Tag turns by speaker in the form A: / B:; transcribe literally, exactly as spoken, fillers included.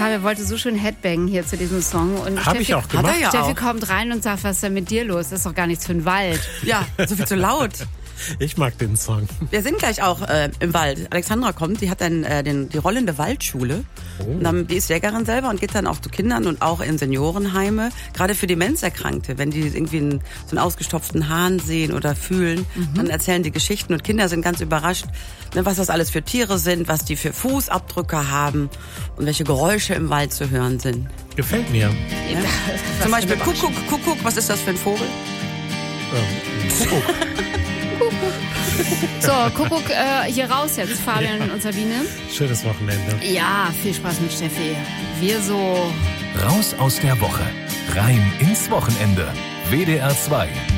A: Fabian wollte so schön headbangen hier zu diesem Song. Und
B: Hab ich auch gemacht.
A: Hat er ja Steffi
C: auch.
A: kommt rein und sagt, was ist denn mit dir los? Das ist doch gar nichts für den Wald.
C: Ja, so viel zu laut.
B: Ich mag den Song.
C: Wir sind gleich auch äh, im Wald. Alexandra kommt, die hat dann äh, den, die rollende Waldschule. Oh. Und dann, die ist Jägerin selber und geht dann auch zu Kindern und auch in Seniorenheime. Gerade für Demenzerkrankte, wenn die irgendwie einen, so einen ausgestopften Hahn sehen oder fühlen, mhm. dann erzählen die Geschichten und Kinder sind ganz überrascht, ne, was das alles für Tiere sind, was die für Fußabdrücke haben und welche Geräusche im Wald zu hören sind.
B: Gefällt mir.
C: Ja? Zum Beispiel Kuckuck, Kuckuck, was ist das für ein Vogel?
B: Ähm, Kuckuck.
A: So, Kuckuck, äh, hier raus jetzt, Fabian ja. und Sabine.
B: Schönes Wochenende.
A: Ja, viel Spaß mit Steffi. Wir so...
D: Raus aus der Woche. Rein ins Wochenende. W D R zwei.